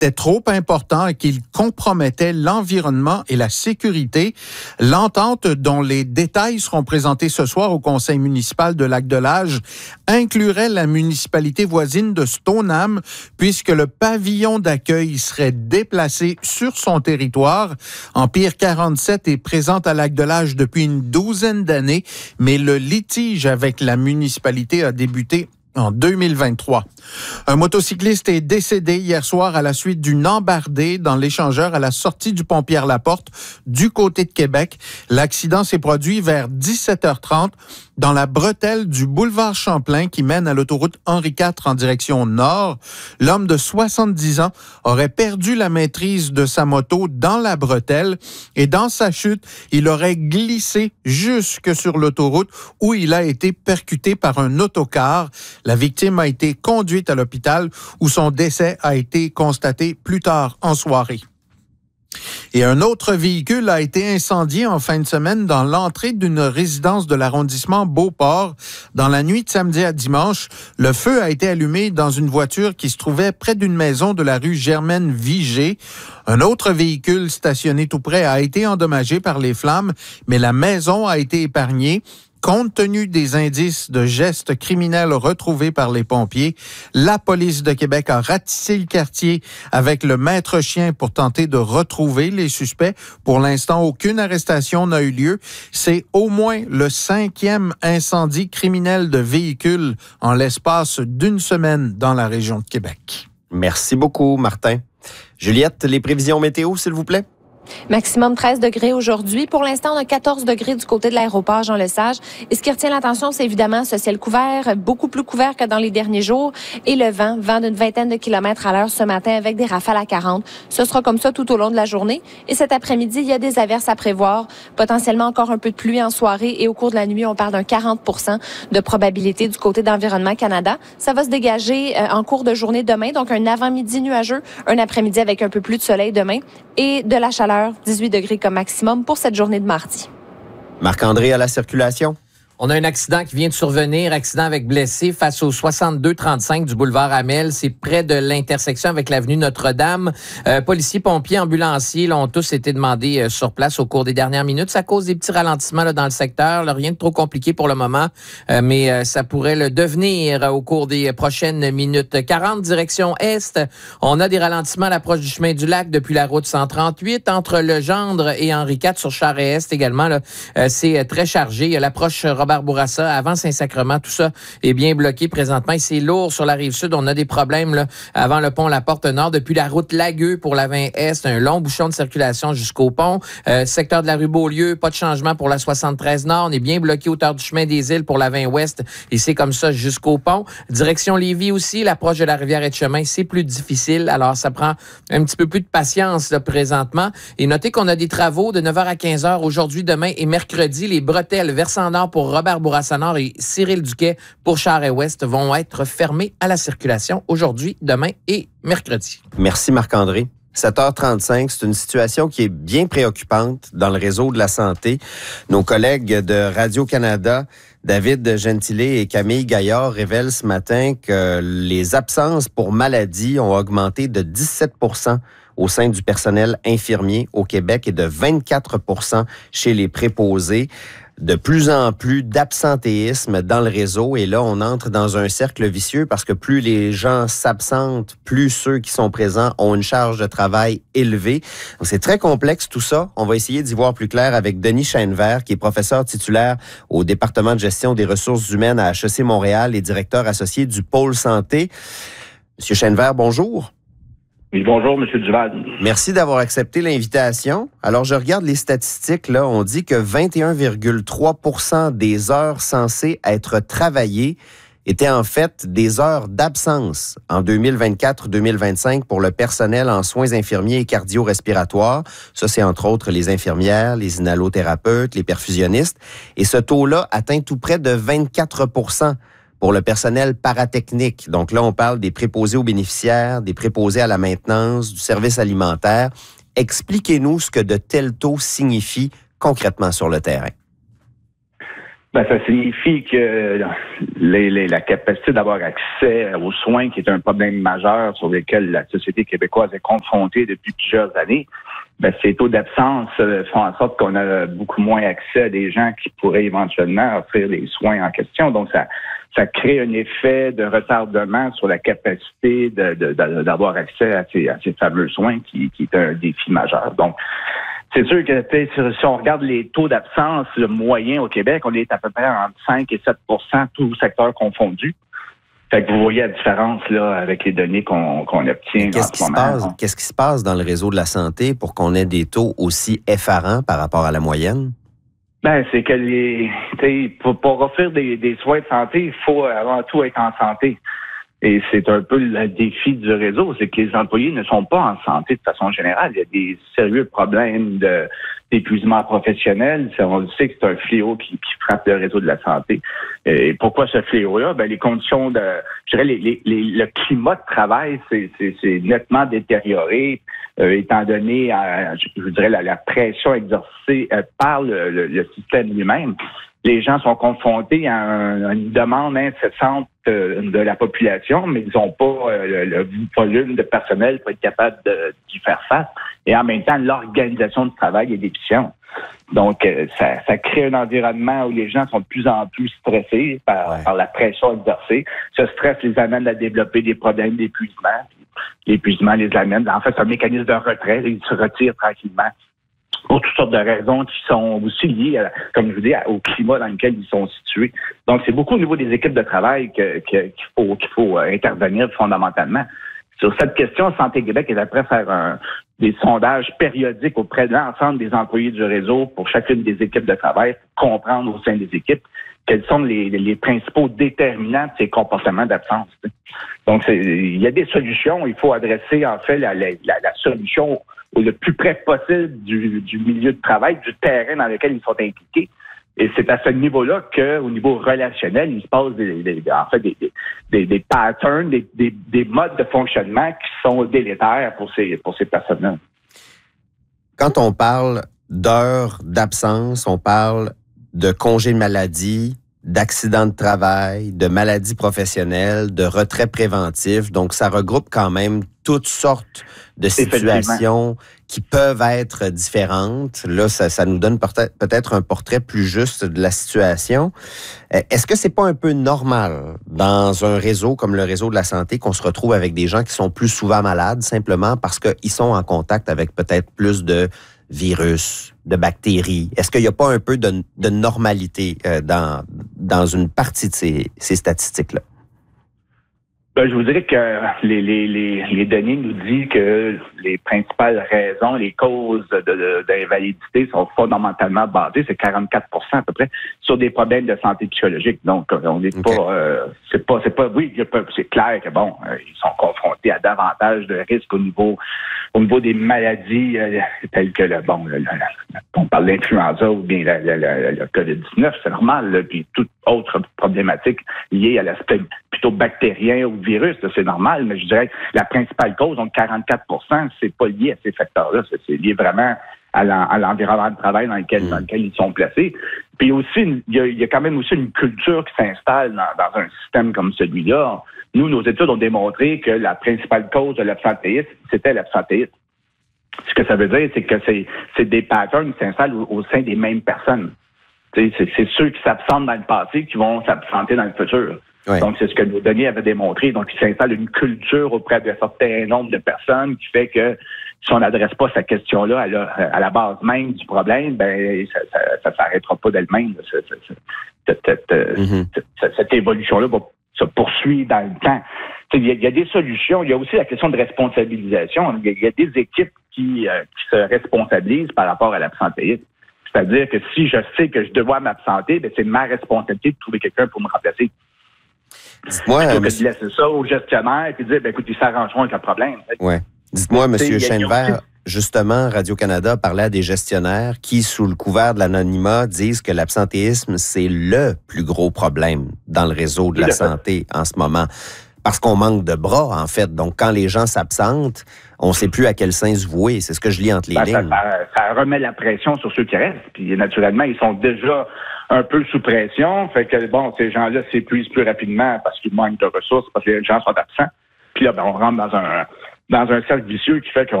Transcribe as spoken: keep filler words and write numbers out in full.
était trop important et qu'il compromettait l'environnement et la sécurité. L'entente, dont les détails seront présentés ce soir au conseil municipal de Lac-de-L'Âge, inclurait la municipalité voisine de Stoneham, puisque le pavillon d'accueil serait déplacé sur son territoire. Empire quarante-sept est présente à Lac-de-L'Âge depuis une douzaine d'années, mais le litige avec la municipalité a débuté en deux mille vingt-trois. Un motocycliste est décédé hier soir à la suite d'une embardée dans l'échangeur à la sortie du pont Pierre-Laporte du côté de Québec. L'accident s'est produit vers dix-sept heures trente dans la bretelle du boulevard Champlain qui mène à l'autoroute Henri quatre en direction nord. L'homme de soixante-dix ans aurait perdu la maîtrise de sa moto dans la bretelle et dans sa chute, il aurait glissé jusque sur l'autoroute où il a été percuté par un autocar. La victime a été conduite à l'hôpital où son décès a été constaté plus tard en soirée. Et un autre véhicule a été incendié en fin de semaine dans l'entrée d'une résidence de l'arrondissement Beauport. Dans la nuit de samedi à dimanche, le feu a été allumé dans une voiture qui se trouvait près d'une maison de la rue Germaine-Vigée. Un autre véhicule stationné tout près a été endommagé par les flammes, mais la maison a été épargnée. Compte tenu des indices de gestes criminels retrouvés par les pompiers, la police de Québec a ratissé le quartier avec le maître chien pour tenter de retrouver les suspects. Pour l'instant, aucune arrestation n'a eu lieu. C'est au moins le cinquième incendie criminel de véhicules en l'espace d'une semaine dans la région de Québec. Merci beaucoup, Martin. Juliette, les prévisions météo, s'il vous plaît? Maximum treize degrés aujourd'hui. Pour l'instant, on a quatorze degrés du côté de l'aéroport Jean-Lesage. Et ce qui retient l'attention, c'est évidemment ce ciel couvert, beaucoup plus couvert que dans les derniers jours. Et le vent, vent d'une vingtaine de kilomètres à l'heure ce matin avec des rafales à quarante. Ce sera comme ça tout au long de la journée. Et cet après-midi, il y a des averses à prévoir. Potentiellement encore un peu de pluie en soirée. Et au cours de la nuit, on parle d'un quarante pour cent de probabilité du côté d'Environnement Canada. Ça va se dégager euh, en cours de journée demain. Donc un avant-midi nuageux, un après-midi avec un peu plus de soleil demain. Et de la chaleur. dix-huit degrés comme maximum pour cette journée de mardi. Marc-André, à la circulation. On a un accident qui vient de survenir, accident avec blessé face au soixante-deux trente-cinq du boulevard Amel. C'est près de l'intersection avec l'avenue Notre-Dame. Euh, policiers, pompiers, ambulanciers là, ont tous été demandés euh, sur place au cours des dernières minutes. Ça cause des petits ralentissements là, dans le secteur. Là, rien de trop compliqué pour le moment, euh, mais euh, ça pourrait le devenir euh, au cours des prochaines minutes. quarante, direction Est. On a des ralentissements à l'approche du chemin du lac depuis la route cent trente-huit. Entre Legendre et Henri quatre sur Charest également, là, euh, c'est très chargé. Il y a l'approche Robert Bourassa, avant Saint-Sacrement, tout ça est bien bloqué présentement. Et c'est lourd sur la rive sud. On a des problèmes là, avant le pont La Porte Nord, depuis la route Lagueux pour la vingt Est, un long bouchon de circulation jusqu'au pont. Euh, secteur de la rue Beaulieu, pas de changement pour la soixante-treize Nord. On est bien bloqué hauteur du chemin des Îles pour la vingt Ouest et c'est comme ça jusqu'au pont. Direction Lévis aussi, l'approche de la rivière Etchemin, c'est plus difficile. Alors, ça prend un petit peu plus de patience là, présentement. Et notez qu'on a des travaux de neuf heures à quinze heures aujourd'hui, demain et mercredi. Les bretelles versant nord pour Robert Bourassa-Nord et Cyril Duquet pour Charest-Ouest vont être fermés à la circulation aujourd'hui, demain et mercredi. Merci Marc-André. sept heures trente-cinq, c'est une situation qui est bien préoccupante dans le réseau de la santé. Nos collègues de Radio-Canada, David Gentilé et Camille Gaillard, révèlent ce matin que les absences pour maladie ont augmenté de dix-sept pour cent au sein du personnel infirmier au Québec et de vingt-quatre pour cent chez les préposés. De plus en plus d'absentéisme dans le réseau et là, on entre dans un cercle vicieux parce que plus les gens s'absentent, plus ceux qui sont présents ont une charge de travail élevée. Donc, c'est très complexe tout ça. On va essayer d'y voir plus clair avec Denis Chainevert, qui est professeur titulaire au département de gestion des ressources humaines à H E C Montréal et directeur associé du pôle santé. Monsieur Chainevert, bonjour. Oui, bonjour, M. Duval. Merci d'avoir accepté l'invitation. Alors, je regarde les statistiques, là. On dit que vingt et un virgule trois pour cent des heures censées être travaillées étaient en fait des heures d'absence en deux mille vingt-quatre deux mille vingt-cinq pour le personnel en soins infirmiers et cardio-respiratoires. Ça, c'est entre autres les infirmières, les inhalothérapeutes, les perfusionnistes. Et ce taux-là atteint tout près de vingt-quatre pour cent pour le personnel paratechnique. Donc là, on parle des préposés aux bénéficiaires, des préposés à la maintenance, du service alimentaire. Expliquez-nous ce que de tels taux signifient concrètement sur le terrain. Ben, ça signifie que les, les, la capacité d'avoir accès aux soins, qui est un problème majeur sur lequel la société québécoise est confrontée depuis plusieurs années, ben, ces taux d'absence font en sorte qu'on a beaucoup moins accès à des gens qui pourraient éventuellement offrir les soins en question. Donc, ça, ça crée un effet de retardement sur la capacité de, de, de, d'avoir accès à ces, à ces fameux soins qui, qui est un défi majeur. Donc, c'est sûr que si on regarde les taux d'absence moyens au Québec, on est à peu près entre cinq et sept pour cent, tous secteurs confondus. Fait que vous voyez la différence là avec les données qu'on, qu'on obtient qu'est-ce en qui ce se moment. passe, qu'est-ce qui se passe dans le réseau de la santé pour qu'on ait des taux aussi effarants par rapport à la moyenne? Ben, c'est que les, pour, pour offrir des, des soins de santé, il faut avant tout être en santé. Et c'est un peu le défi du réseau, c'est que les employés ne sont pas en santé de façon générale. Il y a des sérieux problèmes de, d'épuisement professionnel. On le sait que c'est un fléau qui, qui frappe le réseau de la santé. Et pourquoi ce fléau-là? Ben, les conditions de, je dirais, les, les, les, le climat de travail, c'est, c'est, c'est nettement détérioré, euh, étant donné, à, je dirais, la, la pression exercée euh, par le, le, le système lui-même. Les gens sont confrontés à, un, à une demande incessante de, de la population, mais ils n'ont pas euh, le, le volume de personnel pour être capable de, d'y faire face. Et en même temps, l'organisation du travail est déficiente. Donc, euh, ça, ça crée un environnement où les gens sont de plus en plus stressés par, ouais. par la pression exercée. Ce stress les amène à développer des problèmes d'épuisement. L'épuisement les amène, en fait, c'est un mécanisme de retrait. Ils se retirent tranquillement pour toutes sortes de raisons qui sont aussi liées, à, comme je vous dis, au climat dans lequel ils sont situés. Donc, c'est beaucoup au niveau des équipes de travail que, que, qu'il faut, qu'il faut intervenir fondamentalement. Sur cette question, Santé Québec est après faire un, des sondages périodiques auprès de l'ensemble des employés du réseau pour chacune des équipes de travail, pour comprendre au sein des équipes quels sont les, les principaux déterminants de ces comportements d'absence. Donc, c'est, il y a des solutions. Il faut adresser, en fait, la, la, la solution le plus près possible du, du milieu de travail, du terrain dans lequel ils sont impliqués. Et c'est à ce niveau-là qu'au niveau relationnel, il se passe des, des, en fait des, des, des patterns, des, des, des modes de fonctionnement qui sont délétères pour ces, pour ces personnes-là. Quand on parle d'heures d'absence, on parle de congés de maladie, d'accidents de travail, de maladies professionnelles, de retrait préventif. Donc, ça regroupe quand même toutes sortes de situations qui peuvent être différentes. Là, ça, ça nous donne peut-être un portrait plus juste de la situation. Est-ce que c'est pas un peu normal dans un réseau comme le réseau de la santé qu'on se retrouve avec des gens qui sont plus souvent malades simplement parce qu'ils sont en contact avec peut-être plus de virus, de bactéries? Est-ce qu'il n'y a pas un peu de, de normalité euh, dans, dans une partie de ces, ces statistiques-là? Ben, je vous dirais que les, les, les, les données nous disent que les principales raisons, les causes de, de, d'invalidité sont fondamentalement basées, c'est quarante-quatre pour cent à peu près, sur des problèmes de santé psychologique. Donc, on n'est okay. pas, euh, c'est pas, c'est pas, oui, c'est clair que bon, euh, ils sont confrontés à davantage de risques au niveau, au niveau des maladies euh, telles que le, bon, le, le, le, on parle d'influenza ou bien le, le, le, le covid dix-neuf, c'est normal, là, puis toute autre problématique liée à l'aspect plutôt bactérien ou virus, là, c'est normal, mais je dirais que la principale cause, donc quarante-quatre pour cent, c'est pas lié à ces facteurs-là, c'est, c'est lié vraiment à, l'en, à l'environnement de travail dans lequel, mmh. dans lequel ils sont placés. Puis aussi, il y a, il y a quand même aussi une culture qui s'installe dans, dans un système comme celui-là. Nous, nos études ont démontré que la principale cause de l'absentéisme, c'était l'absentéisme. Ce que ça veut dire, c'est que c'est, c'est des patterns qui s'installent au, au sein des mêmes personnes. C'est, c'est ceux qui s'absentent dans le passé qui vont s'absenter dans le futur. Oui. Donc, c'est ce que nos données avaient démontré. Donc, il s'installe une culture auprès d'un certain nombre de personnes qui fait que si on n'adresse pas cette question-là à la, à la base même du problème, ben ça ça, ça s'arrêtera pas d'elle-même. Cette, cette, cette, mm-hmm. cette, cette évolution-là va se poursuivre dans le temps. Il y, a, il y a des solutions. Il y a aussi la question de responsabilisation. Il y a, il y a des équipes qui, euh, qui se responsabilisent par rapport à l'absentéisme. C'est-à-dire que si je sais que je dois m'absenter, ben c'est ma responsabilité de trouver quelqu'un pour me remplacer. Dites-moi, plutôt que monsieur... de laisser ça au gestionnaire et de dire, ben écoute, ils s'arrangeront avec le problème. Ouais. Dites-moi, M. Schoenberg, justement, Radio-Canada parlait à des gestionnaires qui, sous le couvert de l'anonymat, disent que l'absentéisme, c'est le plus gros problème dans le réseau de la santé en ce moment. Parce qu'on manque de bras, en fait. Donc, quand les gens s'absentent, on ne sait plus à quel sein se vouer. C'est ce que je lis entre les ben, lignes. Ça, ça, ça remet la pression sur ceux qui restent. Puis, naturellement, ils sont déjà un peu sous pression. Fait que, bon, ces gens-là s'épuisent plus rapidement parce qu'ils manquent de ressources, parce que les gens sont absents. Puis là, ben, on rentre dans un dans un cercle vicieux qui fait qu'on